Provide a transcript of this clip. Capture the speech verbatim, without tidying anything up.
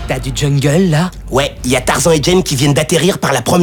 T'as du jungle là? Ouais, il y a Tarzan et Jane qui viennent d'atterrir par la première